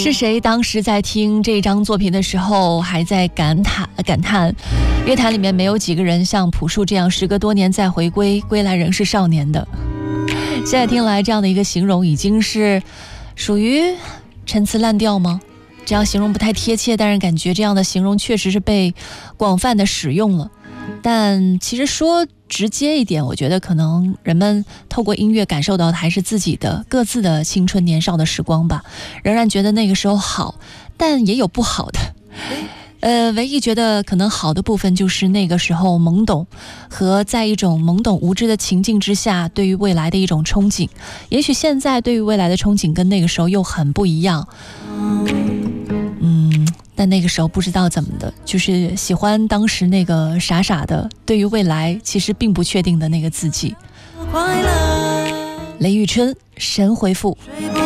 是谁当时在听这张作品的时候还在感叹乐坛里面没有几个人像朴树这样时隔多年再回归，归来仍是少年的。现在听来这样的一个形容已经是属于陈词滥调吗？这样形容不太贴切，但是感觉这样的形容确实是被广泛的使用了。但其实说直接一点，我觉得可能人们透过音乐感受到的还是自己的各自的青春年少的时光吧，仍然觉得那个时候好，但也有不好的。唯一觉得可能好的部分就是那个时候懵懂，和在一种懵懂无知的情境之下对于未来的一种憧憬。也许现在对于未来的憧憬跟那个时候又很不一样，但那个时候不知道怎么的，就是喜欢当时那个傻傻的对于未来其实并不确定的那个自己。雷宇春神回复。